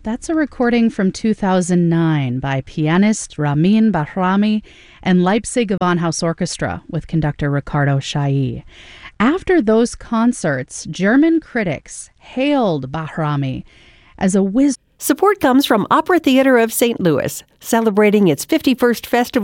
That's a recording from 2009 by pianist Ramin Bahrami and Leipzig Gewandhaus Orchestra with conductor Ricardo Chailly. After those concerts, German critics hailed Bahrami as a wizard. Support comes from Opera Theater of St. Louis, celebrating its 51st festival